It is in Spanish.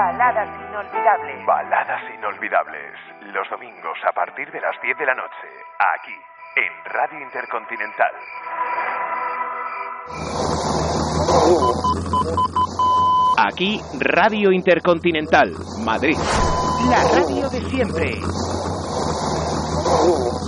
Baladas inolvidables. Baladas inolvidables. Los domingos a partir de las 10 de la noche. Aquí, en Radio Intercontinental. Aquí, Radio Intercontinental, Madrid. La radio de siempre.